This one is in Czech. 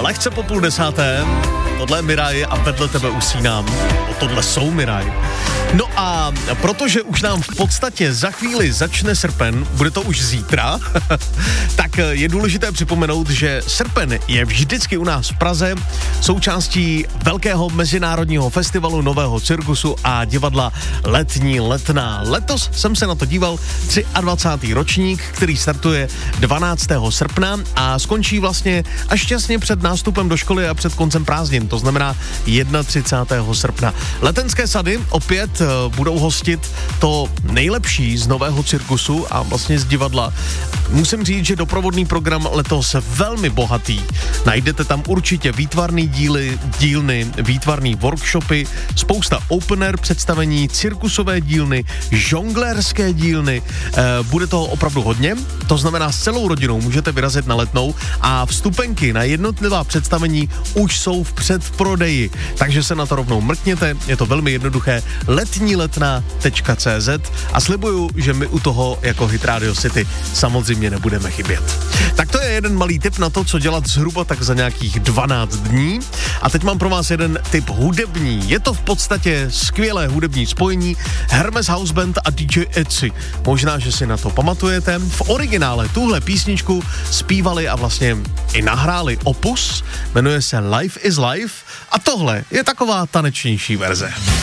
Lehce po 9:30. Tohle je Miraj a vedle tebe usínám. Tohle jsou Miraj. No a protože už nám v podstatě za chvíli začne srpen, bude to už zítra, tak je důležité připomenout, že srpen je vždycky u nás v Praze součástí velkého mezinárodního festivalu Nového cirkusu a divadla Letní letná. Letos jsem se na to díval 23. ročník, který startuje 12. srpna a skončí vlastně až těsně před nástupem do školy a před koncem prázdnin, to znamená 31. srpna. Letenské sady opět budou hostit to nejlepší z Nového cirkusu a vlastně z divadla. Musím říct, že doprovodný program letos velmi bohatý. Najdete tam určitě výtvarný dílny, výtvarný workshopy, spousta open air představení, cirkusové dílny, žonglérské dílny. Bude toho opravdu hodně, to znamená s celou rodinou můžete vyrazit na Letnou a vstupenky na jednotlivá představení už jsou v předprodeji, takže se na to rovnou mrkněte, je to velmi jednoduché, letniletna.cz a slibuju, že my u toho jako Hit Radio City samozřejmě nebudeme chybět. Tak to je jeden malý tip na to, co dělat zhruba tak za nějakých 12 dní. A teď mám pro vás jeden tip hudební. Je to v podstatě skvělé hudební spojení Hermes House Band a DJ Etsy. Možná, že si na to pamatujete. V originále tuhle písničku zpívali a vlastně i nahráli Opus. Jmenuje se Life is Life a tohle je taková tanečnější verze.